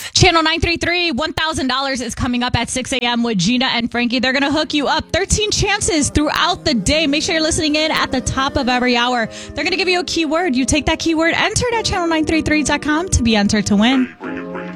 5. Channel 933, $1,000 is coming up at 6 a.m. with Gina and Frankie. They're going to hook you up 13 chances throughout the day. Make sure you're listening in at the top of every hour. They're going to give you a keyword. You take that keyword, enter it at channel933.com to be entered to win.